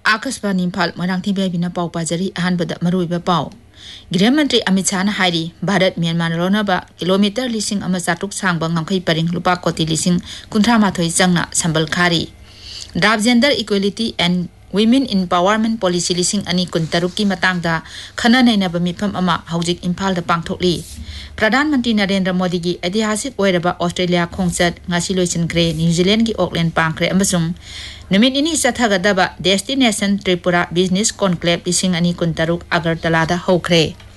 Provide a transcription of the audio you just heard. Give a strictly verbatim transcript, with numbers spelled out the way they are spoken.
आकाशवाणी इम्फाल मोरांथी बेबिना पाउ पाजरी अहानबदा मरुइबा पाउ गृह मंत्री अमित शाह ने हाइरी भारत म्यांमार रोनबा किलोमीटर लिसिंग अमा चाटुक सांगबा ngangkhai paring lupa koti lising kunthra mathoi changna sambal khari draft gender equality and women empowerment policy lising ani kuntaruk ki matang da khana naina ba mifam ama haujik imphal da pangthokli pradhan mantri narendra modi gi ऐतिहासिक oiraba australia khongchat ngasi loisin kre new zealand gi auckland pangkre amasung numit ini sathagadaba destination tripura business conclave lising ani kuntaruk agartala da hokre